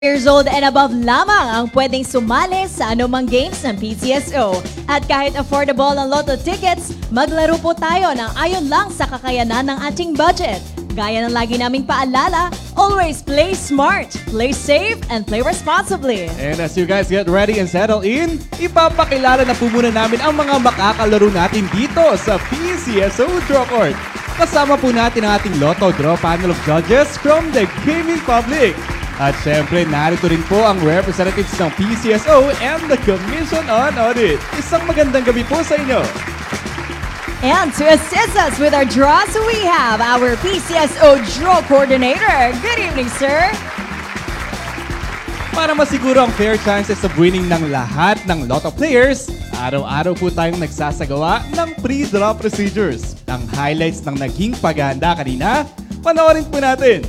Years old and above lamang ang pwedeng sumali sa anumang games ng PCSO. At kahit affordable ang lotto tickets, maglaro po tayo ng ayon lang sa kakayanan ng ating budget. Gaya ng lagi naming paalala, always play smart, play safe, and play responsibly. And as you guys get ready and settle in, ipapakilala na po muna namin ang mga makakalaro natin dito sa PCSO Draw Court. Kasama po natin ang ating Lotto Draw Panel of Judges from the gaming public. At syempre, narito rin po ang representatives ng PCSO and the Commission on Audit. Isang magandang gabi po sa inyo. And to assist us with our draws, we have our PCSO Draw Coordinator. Good evening, sir. Para masiguro ang fair chances of winning ng lahat ng Lotto players, araw-araw po tayong nagsasagawa ng pre-draw procedures. Ang highlights ng naging paghahanda kanina, panoorin po natin.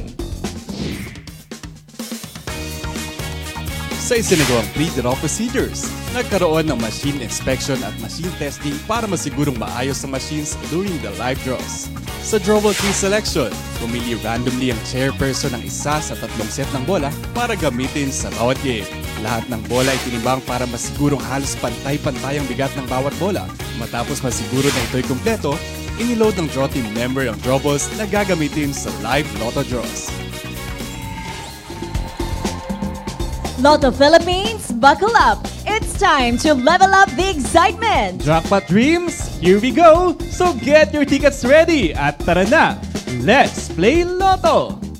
Sa isinagawang pre-draw procedures, nagkaroon ng machine inspection at machine testing para masigurong maayos ang machines during the live draws. Sa drawable key selection, pumili randomly ang chairperson ng isa sa tatlong set ng bola para gamitin sa bawat game. Lahat ng bola ay tinimbang para masigurong halos pantay-pantay ang bigat ng bawat bola. Matapos masiguro na ito'y kumpleto, iniload ng draw team member ang drawballs na gagamitin sa live lotto draws. Lotto Philippines, buckle up! It's time to level up the excitement! Jackpot Dreams, here we go! So get your tickets ready at tara na! Let's play Lotto!